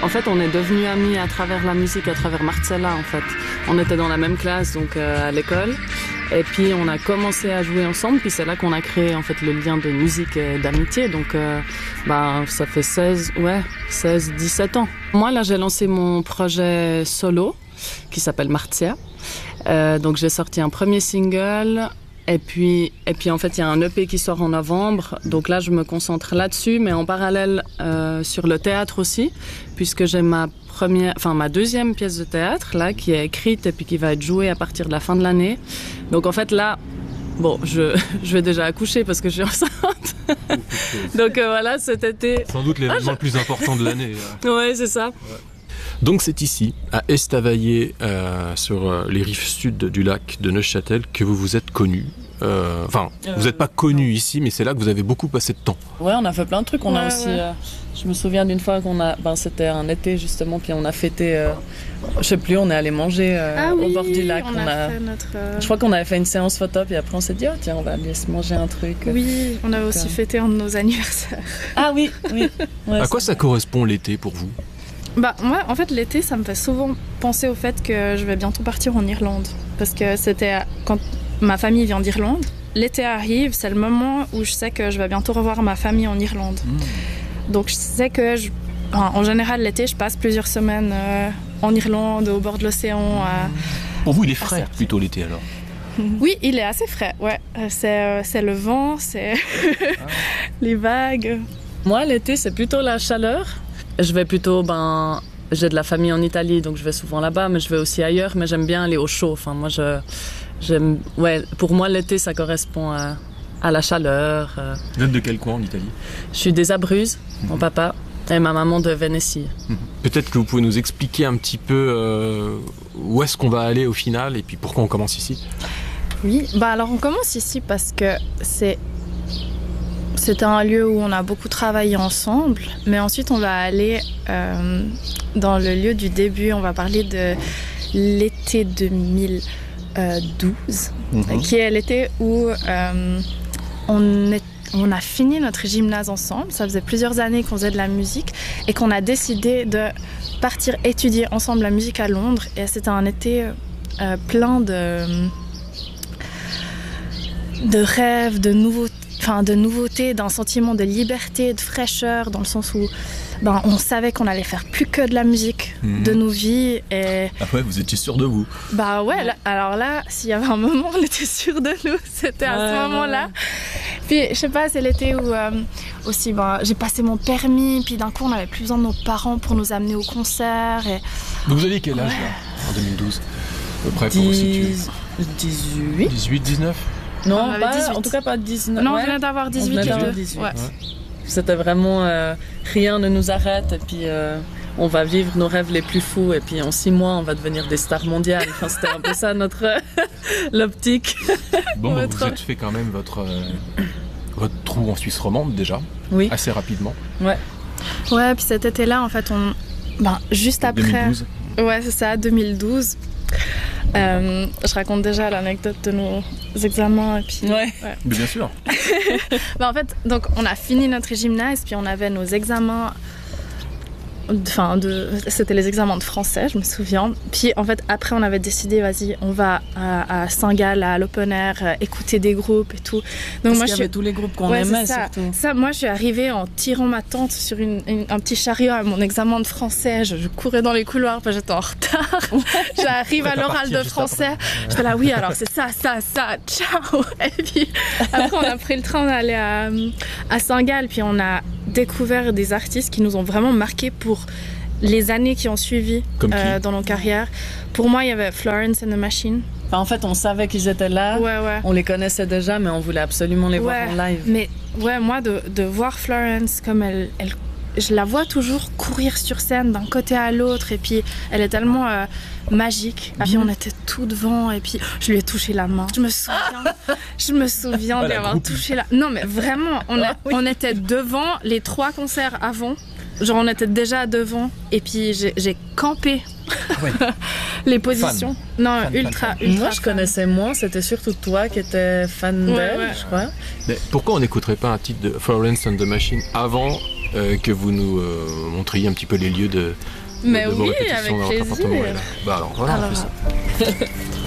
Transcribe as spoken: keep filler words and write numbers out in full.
En fait, on est devenus amis à travers la musique, à travers Marcella, en fait. On était dans la même classe, donc euh, à l'école. Et puis, on a commencé à jouer ensemble. Puis c'est là qu'on a créé, en fait, le lien de musique et d'amitié. Donc, euh, bah, ça fait seize, ouais, seize, dix-sept ans. Moi, là, j'ai lancé mon projet solo, qui s'appelle Martia. Euh, donc, j'ai sorti un premier single. Et puis, et puis en fait, il y a un E P qui sort en novembre. Donc là, je me concentre là-dessus, mais en parallèle euh, sur le théâtre aussi, puisque j'ai ma première, enfin ma deuxième pièce de théâtre là, qui est écrite et puis qui va être jouée à partir de la fin de l'année. Donc en fait là, bon, je je vais déjà accoucher parce que je suis enceinte. Donc euh, voilà, cet été. Sans doute l'événement ah, je... le plus important de l'année. Ouais, c'est ça. Ouais. Donc c'est ici, à Estavayer, euh, sur euh, les rives sud du lac de Neuchâtel, que vous vous êtes connus. Euh, enfin, euh, vous n'êtes pas connus ici, mais c'est là que vous avez beaucoup passé de temps. Ouais, on a fait plein de trucs. On ouais, a aussi, ouais. euh, je me souviens d'une fois qu'on a, ben c'était un été justement, puis on a fêté, euh, je sais plus, on est allé manger euh, ah, au oui, bord du lac. On, on a, a fait notre. Euh... Je crois qu'on avait fait une séance photo, puis après on s'est dit oh tiens, on va aller se manger un truc. Oui, on a Donc, aussi euh... fêté un de nos anniversaires. Ah oui, oui. Ouais, à quoi ça correspond l'été pour vous? Bah moi en fait l'été ça me fait souvent penser au fait que je vais bientôt partir en Irlande parce que c'était quand ma famille vient d'Irlande, l'été arrive, c'est le moment où je sais que je vais bientôt revoir ma famille en Irlande. Mmh. Donc je sais que je, enfin, en général l'été je passe plusieurs semaines euh, en Irlande au bord de l'océan. À, pour vous il est frais plutôt l'été alors? Oui, il est assez frais, ouais. C'est, euh, c'est le vent, c'est ah. les vagues. Moi l'été c'est plutôt la chaleur. Je vais plutôt, ben, j'ai de la famille en Italie, donc je vais souvent là-bas, mais je vais aussi ailleurs, mais j'aime bien aller au chaud. Enfin, moi, je, j'aime, ouais, pour moi, l'été, ça correspond à, à la chaleur. Vous êtes de quel coin en Italie? Je suis des Abruzzes, mmh. mon papa, et ma maman de Vénétie. Mmh. Peut-être que vous pouvez nous expliquer un petit peu euh, où est-ce qu'on va aller au final, et puis pourquoi on commence ici? Oui, bah alors on commence ici parce que c'est C'était un lieu où on a beaucoup travaillé ensemble, mais ensuite on va aller euh, dans le lieu du début, on va parler de l'été deux mille douze, mmh. qui est l'été où euh, on, est, on a fini notre gymnase ensemble. Ça faisait plusieurs années qu'on faisait de la musique et qu'on a décidé de partir étudier ensemble la musique à Londres. Et c'était un été euh, plein de, de rêves, de nouveautés. Enfin, de nouveautés, d'un sentiment de liberté, de fraîcheur, dans le sens où ben, on savait qu'on allait faire plus que de la musique mmh. de nos vies. Et... Ah ouais, vous étiez sûr de vous? Bah ouais, là, alors là, s'il y avait un moment, on était sûr de nous, c'était à ouais, ce moment-là. Ouais. Puis, je sais pas, c'est l'été où euh, aussi, ben, j'ai passé mon permis, puis d'un coup, on n'avait plus besoin de nos parents pour nous amener au concert. Et... Donc vous aviez quel âge, ouais. là, en deux mille douze? À peu près, pour vous situer. dix-huit. dix-huit, dix-neuf? Non, pas, en tout cas pas dix-neuf. Non, on venait d'avoir dix-huit. On d'avoir dix-huit. Ouais. Ouais. C'était vraiment euh, rien ne nous arrête et puis euh, on va vivre nos rêves les plus fous et puis en six mois on va devenir des stars mondiales. Enfin, c'était un peu ça notre l'optique. Bon, bah, vous avez fait quand même votre euh, votre trou en Suisse romande déjà. Oui. Assez rapidement. Ouais. Ouais, puis cet été-là en fait on, ben juste après. deux mille douze. Ouais, c'est ça, deux mille douze. Euh, je raconte déjà l'anecdote de nos examens et puis. Ouais. ouais. Mais bien sûr. bah en fait, donc on a fini notre gymnase puis on avait nos examens. Enfin, de, c'était les examens de français, je me souviens. Puis en fait, après, on avait décidé, vas-y, on va à, à Saint-Gall, à l'open air, euh, écouter des groupes et tout. Donc Parce moi, qu'il y je avait tous les groupes qu'on ouais, aimait, ça. surtout. Ça, moi, je suis arrivée en tirant ma tente sur une, une, un petit chariot à mon examen de français. Je, je courais dans les couloirs, parce que j'étais en retard. J'arrive à l'oral de français. J'étais là, oui, alors c'est ça, ça, ça, ciao. Et puis après, on a pris le train, on est allé à, à Saint-Gall, puis on a découvert des artistes qui nous ont vraiment marqués pour les années qui ont suivi euh, dans nos carrières. Pour moi, il y avait Florence and the Machine. Enfin, en fait, on savait qu'ils étaient là. Ouais, ouais. On les connaissait déjà, mais on voulait absolument les ouais, voir en live. Mais ouais, moi, de, de voir Florence comme elle, elle, je la vois toujours courir sur scène d'un côté à l'autre, et puis elle est tellement euh, magique. Et puis on était tout devant, et puis je lui ai touché la main. Je me souviens, je me souviens ah, d'avoir touché la. Non, mais vraiment, on, a, ah, oui. on était devant les trois concerts avant. Genre on était déjà devant et puis j'ai, j'ai campé ouais. les positions. Fan. Non, fan, ultra, fan, fan. ultra. Moi je fan. connaissais moins, c'était surtout toi qui étais fan ouais, d'elle, ouais. je crois. Mais pourquoi on n'écouterait pas un titre de Florence and the Machine avant euh, que vous nous euh, montriez un petit peu les lieux de, de, Mais de vos oui, répétitions avec dans votre plaisir. appartement. Ouais, là. Bah alors voilà, Alors, on fait ça.